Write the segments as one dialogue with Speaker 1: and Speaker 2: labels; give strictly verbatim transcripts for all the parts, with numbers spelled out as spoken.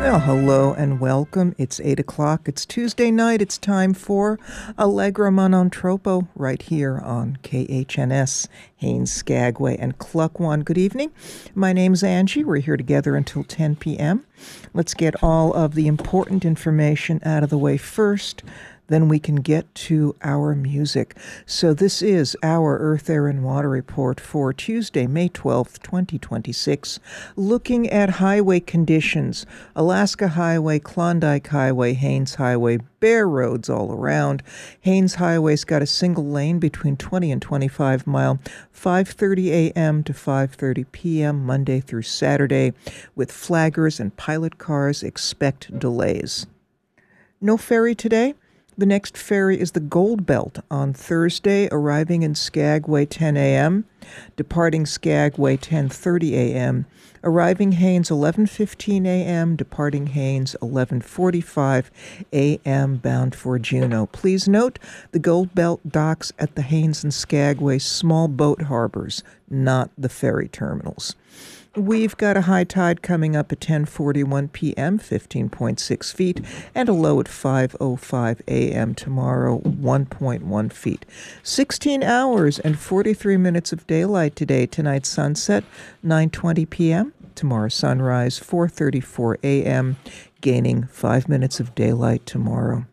Speaker 1: Well, hello and welcome. It's eight o'clock. It's Tuesday night. It's time for Allegra Monotropo right here on K H N S, Haines, Skagway, and Cluckwan. Good evening. My name's Angie. We're here together until ten p.m. Let's get all of the important information out of the way first. Then we can get to our music. So this is our Earth, Air, and Water report for Tuesday, May twelfth, twenty twenty-six. Looking at highway conditions, Alaska Highway, Klondike Highway, Haines Highway, bare roads all around. Haines Highway's got a single lane between twenty and twenty-five mile, five thirty a.m. to five thirty p.m. Monday through Saturday. With flaggers and pilot cars, expect delays. No ferry today. The next ferry is the Gold Belt on Thursday, arriving in Skagway ten a.m., departing Skagway ten thirty a.m., arriving Haines eleven fifteen a.m., departing Haines eleven forty-five a.m., bound for Juneau. Please note, the Gold Belt docks at the Haines and Skagway small boat harbors, not the ferry terminals. We've got a high tide coming up at ten forty-one p.m., fifteen point six feet, and a low at five oh five a.m. tomorrow, one point one feet. sixteen hours and forty-three minutes of daylight today. Tonight's sunset, nine twenty p.m. Tomorrow sunrise, four thirty-four a.m., gaining five minutes of daylight tomorrow.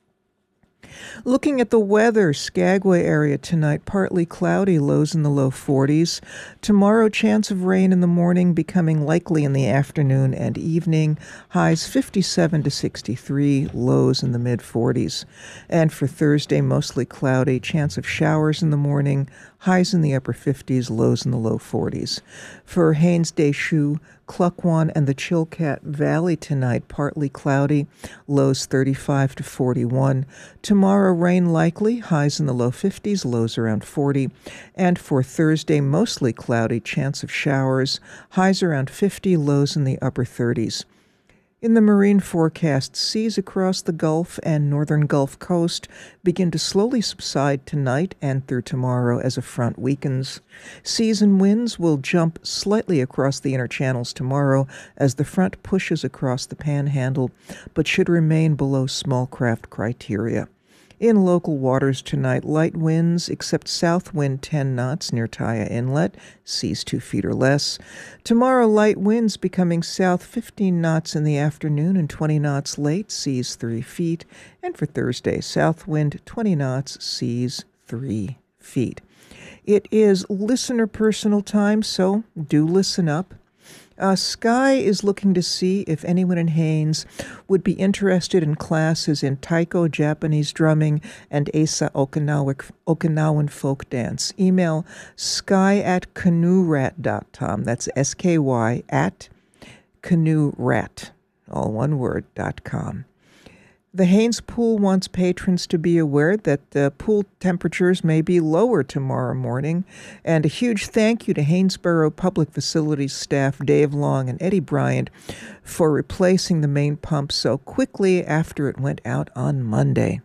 Speaker 1: Looking at the weather, Skagway area tonight, partly cloudy, lows in the low forties. Tomorrow, chance of rain in the morning, becoming likely in the afternoon and evening. Highs fifty-seven to sixty-three, lows in the mid forties. And for Thursday, mostly cloudy, chance of showers in the morning, highs in the upper fifties, lows in the low forties. For Haines Deschutes, Cluckwan, and the Chilkat Valley tonight, partly cloudy, lows thirty-five to forty-one. Tomorrow, rain likely, highs in the low fifties, lows around forty. And for Thursday, mostly cloudy, chance of showers, highs around fifty, lows in the upper thirties. In the marine forecast, seas across the Gulf and northern Gulf Coast begin to slowly subside tonight and through tomorrow as a front weakens. Seas and winds will jump slightly across the inner channels tomorrow as the front pushes across the panhandle, but should remain below small craft criteria. In local waters tonight, light winds, except south wind ten knots near Taya Inlet, seas two feet or less. Tomorrow, light winds becoming south fifteen knots in the afternoon and twenty knots late, seas three feet. And for Thursday, south wind twenty knots, seas three feet. It is listener personal time, so do listen up. Uh, Sky is looking to see if anyone in Haines would be interested in classes in Taiko, Japanese drumming, and Asa Okinawa, Okinawan folk dance. Email sky at canoerat dot com. That's S K Y at canoerat, all one word, dot com. The Haines Pool wants patrons to be aware that the pool temperatures may be lower tomorrow morning, and a huge thank you to Hainesboro Public Facilities staff Dave Long and Eddie Bryant for replacing the main pump so quickly after it went out on Monday.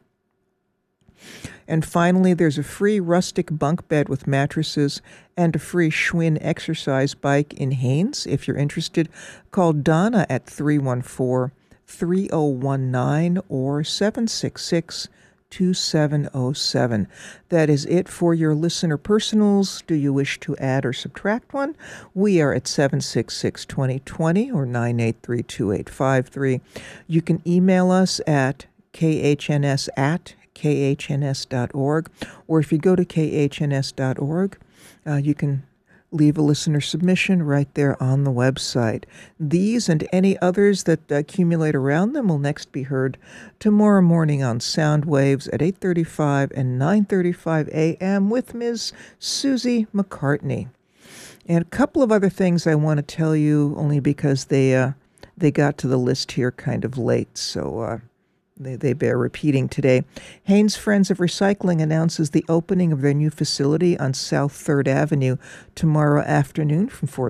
Speaker 1: And finally, there's a free rustic bunk bed with mattresses and a free Schwinn exercise bike in Haines. If you're interested, call Donna at three one four, three oh one nine or seven six six, two seven oh seven. That is it for your listener personals. Do you wish to add or subtract one? We are at seven six six, two oh two oh or nine eight three, two eight five three. You can email us at khns at khns dot org, or if you go to k h n s dot org, uh, you can leave a listener submission right there on the website. These and any others that accumulate around them will next be heard tomorrow morning on sound waves at eight thirty-five and nine thirty-five a.m. with Miz Susie McCartney. And a couple of other things I want to tell you, only because they uh, they got to the list here kind of late, so uh, They, they bear repeating today. Haines Friends of Recycling announces the opening of their new facility on South third Avenue tomorrow afternoon from four